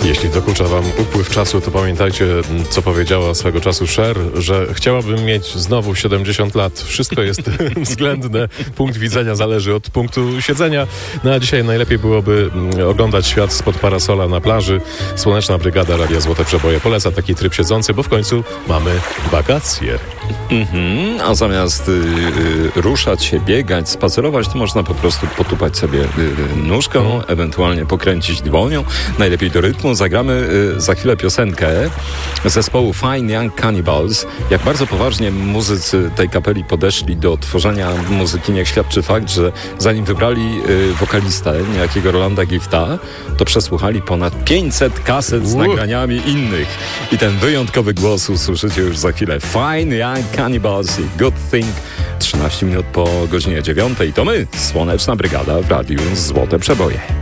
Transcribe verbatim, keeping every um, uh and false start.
Jeśli dokucza wam upływ czasu, to pamiętajcie, co powiedziała swego czasu Cher, że chciałabym mieć znowu siedemdziesiąt lat. Wszystko jest względne. Punkt widzenia zależy od punktu siedzenia. No a dzisiaj najlepiej byłoby oglądać świat spod parasola na plaży. Słoneczna Brygada Radia Złote Przeboje poleca taki tryb siedzący, bo w końcu mamy wakacje. Mhm, a zamiast y, y, ruszać się, biegać, spacerować, to można po prostu potupać sobie y, nóżką, mm. ewentualnie pokręcić dłonią. Najlepiej do rytmu. Zagramy y, za chwilę piosenkę zespołu Fine Young Cannibals. Jak bardzo poważnie muzycy tej kapeli podeszli do tworzenia muzyki, niech świadczy fakt, że zanim wybrali y, wokalistę, niejakiego Rolanda Gifta, to przesłuchali ponad pięćset kaset z nagraniami innych. I ten wyjątkowy głos usłyszycie już za chwilę. Fine Young Cannibals i Good Thing. trzynaście minut po godzinie dziewiątej. To my, Słoneczna Brygada w Radiu Złote Przeboje.